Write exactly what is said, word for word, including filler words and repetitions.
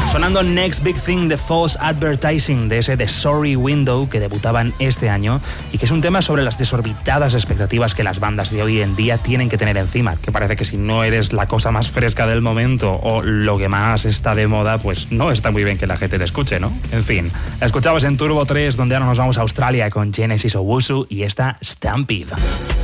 Sonando Next Big Thing de False Advertising, de ese The Sorry Window que debutaban este año y que es un tema sobre las desorbitadas expectativas que las bandas de hoy en día tienen que tener encima, que parece que si no eres la cosa más fresca del momento o lo que más está de moda, pues no está muy bien que la gente te escuche, ¿no? En fin, la escuchamos en Turbo tres, donde ahora nos vamos a Australia con Genesis Owusu y esta Stampede.